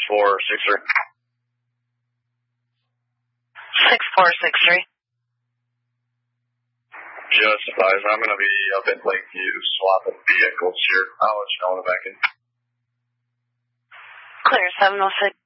6463. 6463. Just advise, I'm going to be up at Lakeview swapping vehicles here. I'll let you know when I'm back in. Clear 706.